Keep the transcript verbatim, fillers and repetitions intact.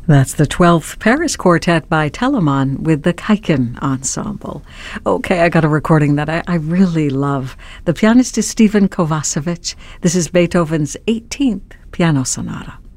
That's the twelfth Paris Quartet by Telemann with the Kaiken Ensemble. Okay, I got a recording that I, I really love. The pianist is Stephen Kovacevic. This is Beethoven's eighteenth Piano Sonata.